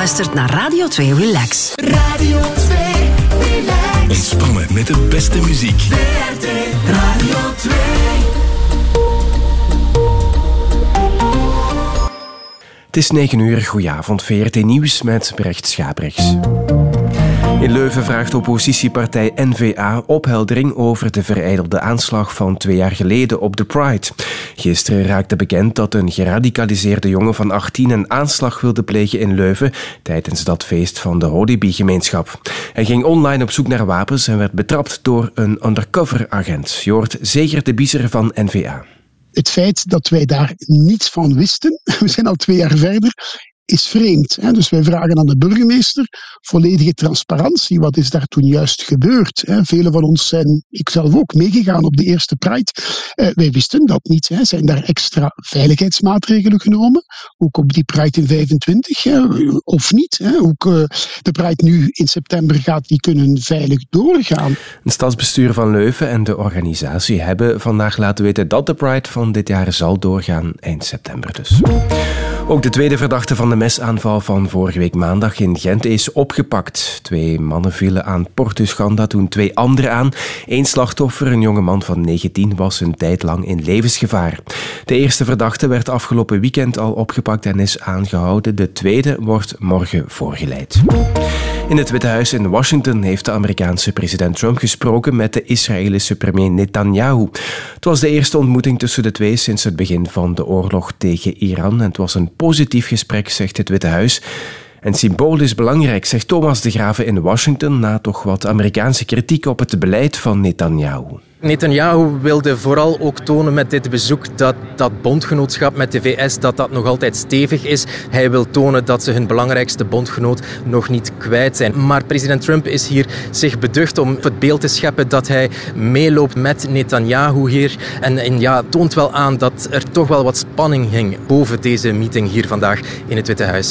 luistert naar Radio 2 Relax. Radio 2 Relax. Ontspannen met de beste muziek. VRT Radio 2. Het is 9 uur, goedenavond, VRT Nieuws met Brecht Schaprechts. In Leuven vraagt oppositiepartij N-VA opheldering over de verijdelde aanslag van 2 jaar geleden op de Pride. Gisteren raakte bekend dat een geradicaliseerde jongen van 18 een aanslag wilde plegen in Leuven tijdens dat feest van de Hodibi-gemeenschap. Hij ging online op zoek naar wapens en werd betrapt door een undercover agent. Je hoort Zeger de Biezer van N-VA. Het feit dat wij daar niets van wisten, we zijn al 2 jaar verder, is vreemd. Dus wij vragen aan de burgemeester volledige transparantie. Wat is daar toen juist gebeurd? Velen van ons zijn, ikzelf ook, meegegaan op de eerste Pride. Wij wisten dat niet. Zijn daar extra veiligheidsmaatregelen genomen? Ook op die Pride in 25, of niet? Ook de Pride nu in september gaat die kunnen veilig doorgaan. Het stadsbestuur van Leuven en de organisatie hebben vandaag laten weten dat de Pride van dit jaar zal doorgaan, eind september dus. Ook de tweede verdachte van de mesaanval van vorige week maandag in Gent is opgepakt. 2 mannen vielen aan Portus Ganda toen 2 anderen aan. 1 slachtoffer, een jongeman van 19, was een tijd lang in levensgevaar. De eerste verdachte werd afgelopen weekend al opgepakt en is aangehouden. De tweede wordt morgen voorgeleid. In het Witte Huis in Washington heeft de Amerikaanse president Trump gesproken met de Israëlische premier Netanyahu. Het was de eerste ontmoeting tussen de twee sinds het begin van de oorlog tegen Iran. En het was een positief gesprek, zegt het Witte Huis. En symbolisch belangrijk, zegt Thomas de Grave in Washington, na toch wat Amerikaanse kritiek op het beleid van Netanyahu. Netanyahu wilde vooral ook tonen met dit bezoek dat bondgenootschap met de VS dat nog altijd stevig is. Hij wil tonen dat ze hun belangrijkste bondgenoot nog niet kwijt zijn. Maar president Trump is hier zich beducht om het beeld te scheppen dat hij meeloopt met Netanyahu hier. En toont wel aan dat er toch wel wat spanning hing boven deze meeting hier vandaag in het Witte Huis.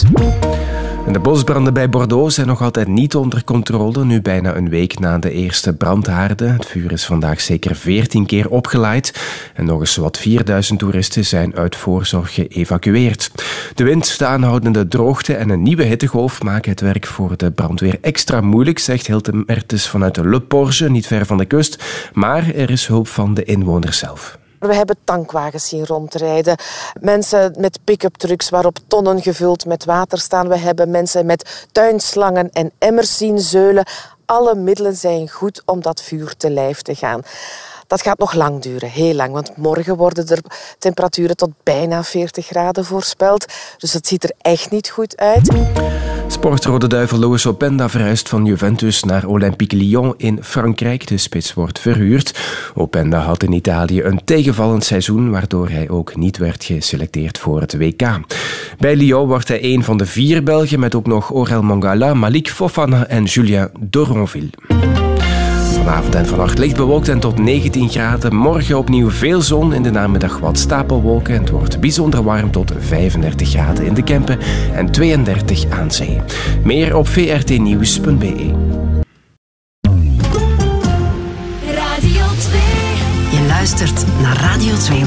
De bosbranden bij Bordeaux zijn nog altijd niet onder controle, nu bijna een week na de eerste brandhaarden. Het vuur is vandaag zeker 14 keer opgelaaid en nog eens wat 4000 toeristen zijn uit voorzorg geëvacueerd. De wind, de aanhoudende droogte en een nieuwe hittegolf maken het werk voor de brandweer extra moeilijk, zegt Hilde Mertens vanuit Le Porge, niet ver van de kust. Maar er is hulp van de inwoners zelf. We hebben tankwagens zien rondrijden. Mensen met pick-up trucks waarop tonnen gevuld met water staan. We hebben mensen met tuinslangen en emmers zien zeulen. Alle middelen zijn goed om dat vuur te lijf te gaan. Dat gaat nog lang duren, heel lang. Want morgen worden er temperaturen tot bijna 40 graden voorspeld. Dus het ziet er echt niet goed uit. Sportrode duivel Loïs Openda verhuist van Juventus naar Olympique Lyon in Frankrijk. De spits wordt verhuurd. Openda had in Italië een tegenvallend seizoen, waardoor hij ook niet werd geselecteerd voor het WK. Bij Lyon wordt hij een van de 4 Belgen met ook nog Aurel Mangala, Malik Fofana en Julien Doronville. Vanavond en vannacht licht bewolkt en tot 19 graden. Morgen opnieuw veel zon, in de namiddag wat stapelwolken. Het wordt bijzonder warm tot 35 graden in de Kempen en 32 aan zee. Meer op vrtnieuws.be. Je luistert naar Radio 2